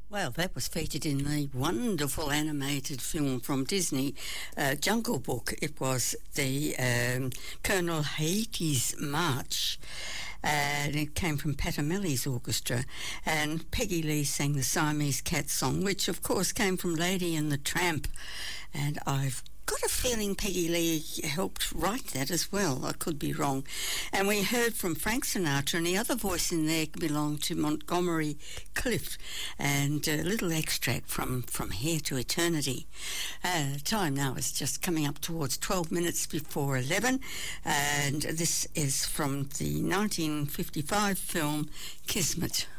Well, that was featured in the wonderful animated film from Disney, Jungle Book. It was the Colonel Haiti's March, and it came from Patamelli's orchestra. And Peggy Lee sang the Siamese Cat song, which of course came from Lady and the Tramp. And I've got a feeling Peggy Lee helped write that as well. I could be wrong. And we heard from Frank Sinatra, and the other voice in there belonged to Montgomery Clift, and a little extract from Here to Eternity. Time now is just coming up towards 12 minutes before 11, and this is from the 1955 film Kismet.